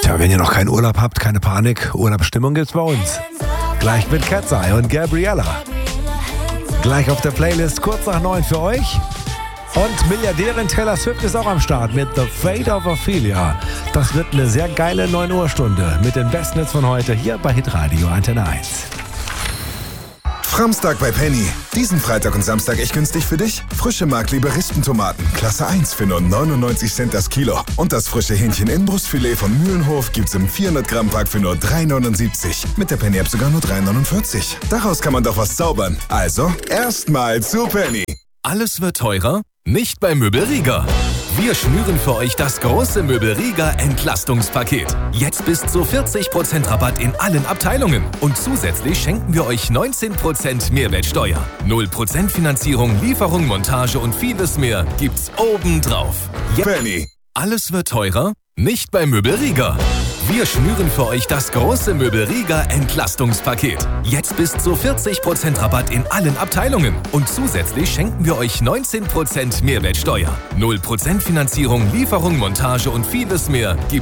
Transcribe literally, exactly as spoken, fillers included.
Tja, wenn ihr noch keinen Urlaub habt, keine Panik. Urlaubsstimmung gibt's bei uns. Gleich mit Cat's Eye und Gabriella. Gleich auf der Playlist kurz nach neun für euch. Und Milliardärin Taylor Swift ist auch am Start mit The Fate of Ophelia. Das wird eine sehr geile neun Uhr Stunde mit den besten Hits von heute hier bei Hitradio Antenne eins. Framstag bei Penny. Diesen Freitag und Samstag echt günstig für dich? Frische Mark-Liberistentomaten, Klasse eins für nur neunundneunzig Cent das Kilo. Und das frische Hähnchen-Innenbrustfilet von Mühlenhof gibt's im vierhundert Gramm Pack für nur drei neunundsiebzig. Mit der Penny-App sogar nur drei neunundvierzig. Daraus kann man doch was zaubern. Also, erstmal zu Penny. Alles wird teurer? Nicht bei Möbelrieger. Wir schnüren für euch das große Möbelrieger Entlastungspaket. Jetzt bis zu vierzig Prozent Rabatt in allen Abteilungen. Und zusätzlich schenken wir euch neunzehn Prozent Mehrwertsteuer. null Prozent Finanzierung, Lieferung, Montage und vieles mehr gibt's obendrauf. Penny. Alles wird teurer? Nicht bei Möbelrieger. Wir schnüren für euch das große Möbelrieger Entlastungspaket. Jetzt bis zu vierzig Prozent Rabatt in allen Abteilungen. Und zusätzlich schenken wir euch neunzehn Prozent Mehrwertsteuer. null Prozent Finanzierung, Lieferung, Montage und vieles mehr gibt's